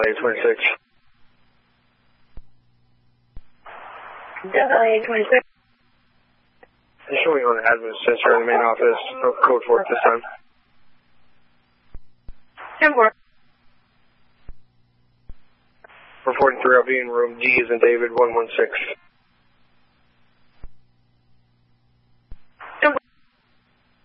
LA-26. LA-26. Showing on the admin sensor in the main office. No code for it this time. 10-4. Reporting 3LB in room D as in David 116.